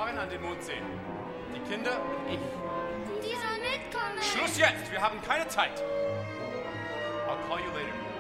darin an den Mond sehen. Die Kinder und ich. Die soll mitkommen. Schluss jetzt! Wir haben keine Zeit. I'll call you later.